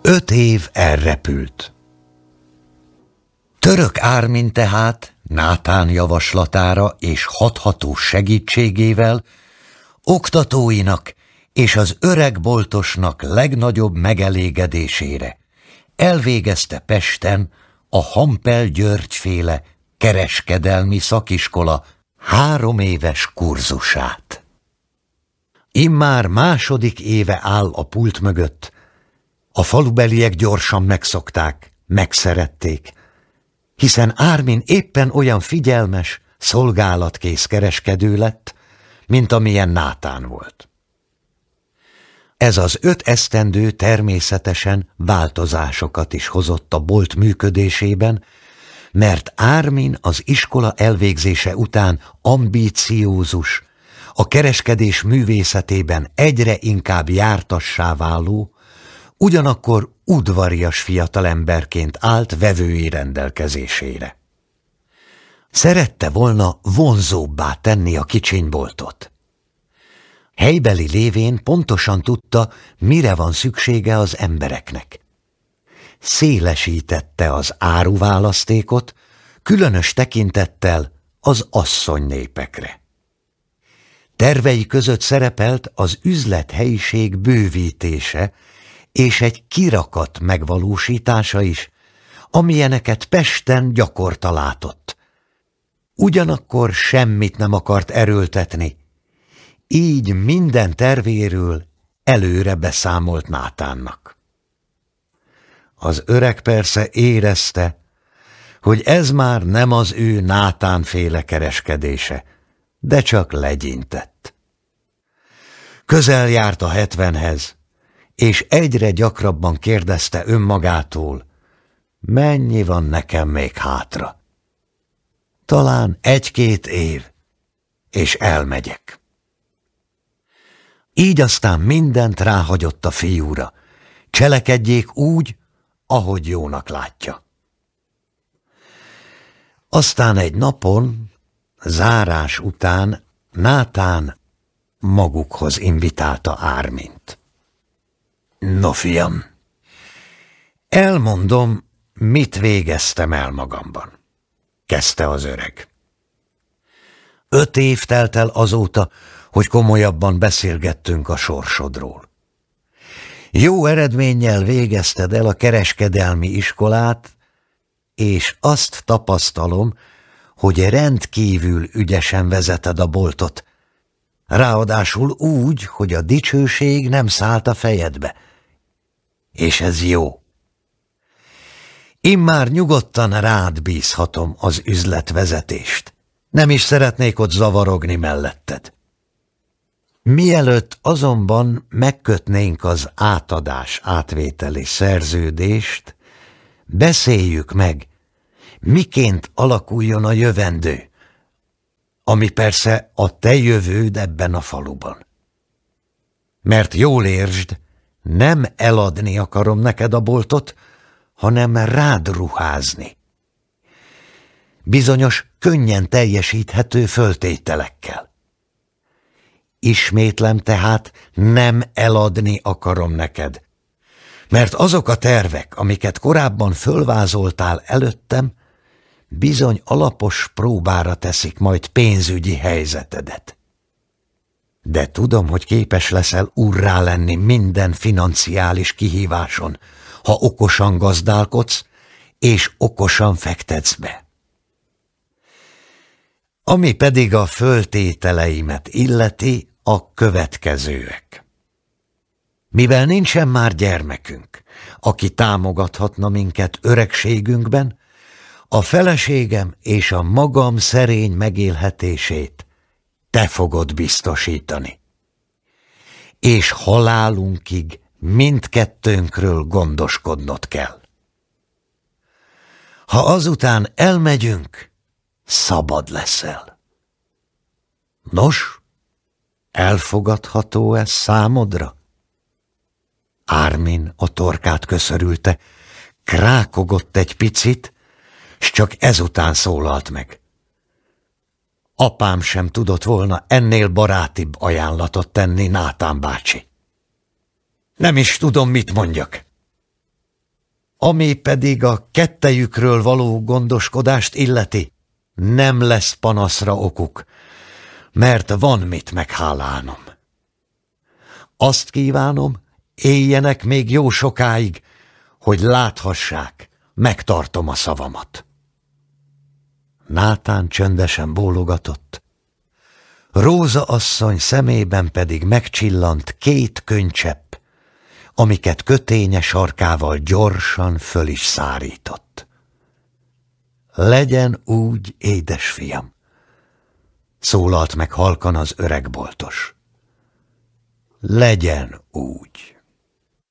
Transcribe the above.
5 év elrepült. Török Ármin tehát Nátán javaslatára és hathatós segítségével oktatóinak és az öreg boltosnak legnagyobb megelégedésére elvégezte Pesten a Hampel György-féle kereskedelmi szakiskola 3 éves kurzusát. Immár második éve áll a pult mögött. A falubeliek gyorsan megszokták, megszerették, hiszen Ármin éppen olyan figyelmes, szolgálatkész kereskedő lett, mint amilyen Nátán volt. Ez az 5 esztendő természetesen változásokat is hozott a bolt működésében, mert Ármin az iskola elvégzése után ambíciózus, a kereskedés művészetében egyre inkább jártassá váló, ugyanakkor udvarias fiatalemberként állt vevői rendelkezésére. Szerette volna vonzóbbá tenni a kicsinyboltot. Helybeli lévén pontosan tudta, mire van szüksége az embereknek. Szélesítette az áruválasztékot, különös tekintettel az asszonynépekre. Tervei között szerepelt az üzlethelyiség bővítése és egy kirakat megvalósítása is, amilyeneket Pesten gyakorta látott. Ugyanakkor semmit nem akart erőltetni, így minden tervéről előre beszámolt Nátánnak. Az öreg persze érezte, hogy ez már nem az ő Nátán-féle kereskedése, de csak legyintett. Közel járt a 70-hez, és egyre gyakrabban kérdezte önmagától, mennyi van nekem még hátra? Talán 1-2 év, és elmegyek. Így aztán mindent ráhagyott a fiúra, cselekedjék úgy, ahogy jónak látja. Aztán egy napon, zárás után Nátán magukhoz invitálta Ármint. No, fiam, elmondom, mit végeztem el magamban, kezdte az öreg. 5 év telt el azóta, hogy komolyabban beszélgettünk a sorsodról. Jó eredménnyel végezted el a kereskedelmi iskolát, és azt tapasztalom, hogy rendkívül ügyesen vezeted a boltot, ráadásul úgy, hogy a dicsőség nem szállt a fejedbe. És ez jó. Immár nyugodtan rád bízhatom az üzletvezetést. Nem is szeretnék ott zavarogni melletted. Mielőtt azonban megkötnénk az átadás-átvételi szerződést, beszéljük meg, miként alakuljon a jövendő, ami persze a te jövőd ebben a faluban. Mert jól értsd, nem eladni akarom neked a boltot, hanem rád ruházni. Bizonyos, könnyen teljesíthető föltételekkel. Ismétlem tehát, nem eladni akarom neked, mert azok a tervek, amiket korábban fölvázoltál előttem, bizony alapos próbára teszik majd pénzügyi helyzetedet. De tudom, hogy képes leszel úrrá lenni minden financiális kihíváson, ha okosan gazdálkodsz, és okosan fektetsz be. Ami pedig a föltételeimet illeti, a következőek. Mivel nincsen már gyermekünk, aki támogathatna minket öregségünkben, a feleségem és a magam szerény megélhetését te fogod biztosítani. És halálunkig mindkettőnkről gondoskodnod kell. Ha azután elmegyünk, szabad leszel. Nos, elfogadható ez számodra? Ármin a torkát köszörülte, krákogott egy picit, s csak ezután szólalt meg. Apám sem tudott volna ennél barátibb ajánlatot tenni, Nátán bácsi. Nem is tudom, mit mondjak. Ami pedig a kettejükről való gondoskodást illeti, nem lesz panaszra okuk, mert van mit meghálálnom. Azt kívánom, éljenek még jó sokáig, hogy láthassák, megtartom a szavamat. Nátán csöndesen bólogatott. Róza asszony szemében pedig megcsillant 2 könycsepp, amiket köténye sarkával gyorsan föl is szárított. Legyen úgy, édesfiam, szólalt meg halkan az öreg boltos. Legyen úgy.